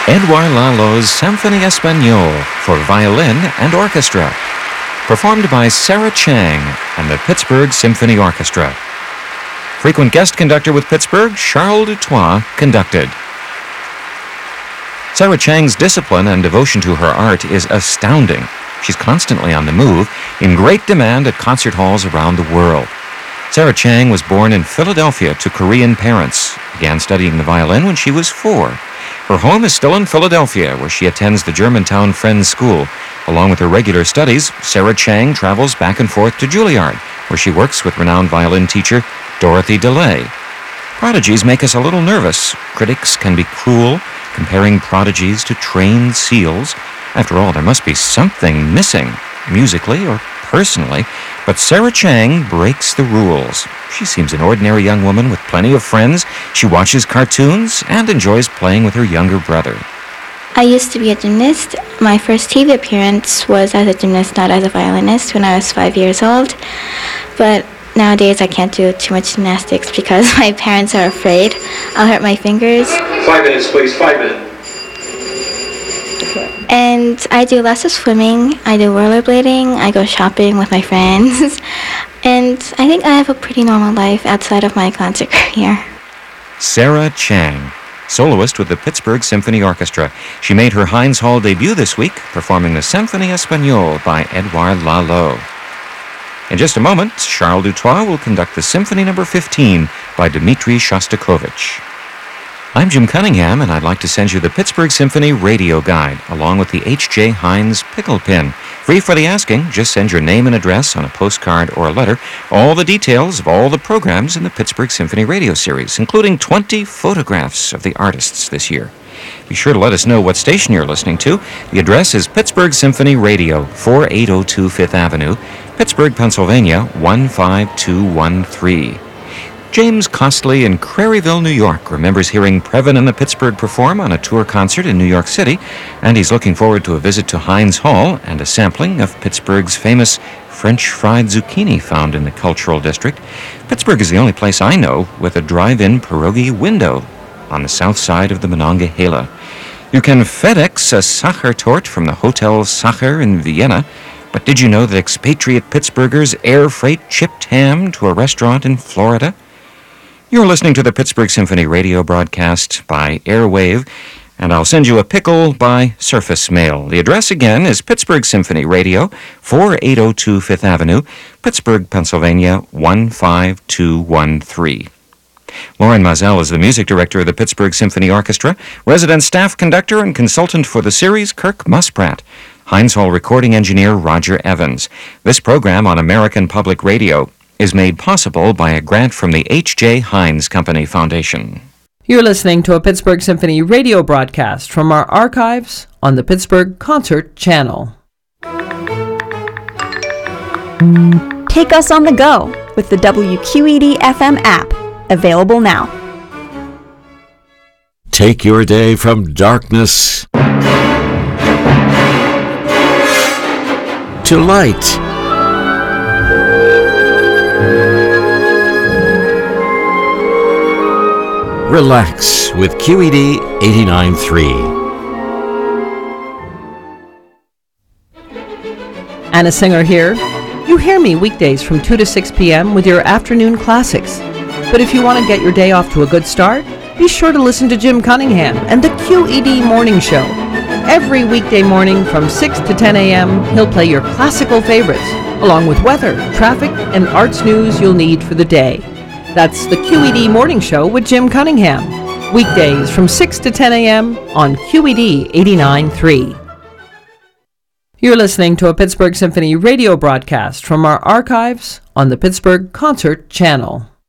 Edouard Lalo's Symphonie Espagnole for violin and orchestra, performed by Sarah Chang and the Pittsburgh Symphony Orchestra. Frequent guest conductor with Pittsburgh, Charles Dutoit, conducted. Sarah Chang's discipline and devotion to her art is astounding. She's constantly on the move, in great demand at concert halls around the world. Sarah Chang was born in Philadelphia to Korean parents, began studying the violin when she was 4. Her home is still in Philadelphia, where she attends the Germantown Friends School. Along with her regular studies, Sarah Chang travels back and forth to Juilliard, where she works with renowned violin teacher Dorothy DeLay. Prodigies make us a little nervous. Critics can be cruel, comparing prodigies to trained seals. After all, there must be something missing, musically or personally, but Sarah Chang breaks the rules. She seems an ordinary young woman with plenty of friends. She watches cartoons and enjoys playing with her younger brother. I used to be a gymnast. My first TV appearance was as a gymnast, not as a violinist, when I was 5 years old. But nowadays I can't do too much gymnastics because my parents are afraid I'll hurt my fingers. 5 minutes, please. 5 minutes. And I do lots of swimming, I do rollerblading, I go shopping with my friends, and I think I have a pretty normal life outside of my concert career. Sarah Chang, soloist with the Pittsburgh Symphony Orchestra. She made her Heinz Hall debut this week, performing the Symphonie Espagnole by Edouard Lalo. In just a moment, Charles Dutoit will conduct the Symphony No. 15 by Dmitri Shostakovich. I'm Jim Cunningham, and I'd like to send you the Pittsburgh Symphony Radio Guide, along with the H.J. Heinz Pickle Pin. Free for the asking, just send your name and address on a postcard or a letter. All the details of all the programs in the Pittsburgh Symphony Radio Series, including 20 photographs of the artists this year. Be sure to let us know what station you're listening to. The address is Pittsburgh Symphony Radio, 4802 Fifth Avenue, Pittsburgh, Pennsylvania, 15213. James Costley in Craryville, New York, remembers hearing Previn and the Pittsburgh perform on a tour concert in New York City, and he's looking forward to a visit to Heinz Hall and a sampling of Pittsburgh's famous French fried zucchini found in the Cultural District. Pittsburgh is the only place I know with a drive-in pierogi window on the south side of the Monongahela. You can FedEx a Sacher-Torte from the Hotel Sacher in Vienna, but did you know that expatriate Pittsburghers air freight chipped ham to a restaurant in Florida? You're listening to the Pittsburgh Symphony radio broadcast by Airwave, and I'll send you a pickle by Surface Mail. The address again is Pittsburgh Symphony Radio, 4802 Fifth Avenue, Pittsburgh, Pennsylvania, 15213. Lauren Mazel is the music director of the Pittsburgh Symphony Orchestra, resident staff conductor and consultant for the series, Kirk Muspratt. Heinz Hall recording engineer, Roger Evans. This program on American Public Radio is made possible by a grant from the H.J. Heinz Company Foundation. You're listening to a Pittsburgh Symphony radio broadcast from our archives on the Pittsburgh Concert Channel. Take us on the go with the WQED-FM app, available now. Take your day from darkness to light. Relax with QED 89.3. Anna Singer here. You hear me weekdays from 2 to 6 p.m. with your afternoon classics. But if you want to get your day off to a good start, be sure to listen to Jim Cunningham and the QED Morning Show. Every weekday morning from 6 to 10 a.m., he'll play your classical favorites, along with weather, traffic, and arts news you'll need for the day. That's the QED Morning Show with Jim Cunningham. Weekdays from 6 to 10 a.m. on QED 89.3. You're listening to a Pittsburgh Symphony radio broadcast from our archives on the Pittsburgh Concert Channel.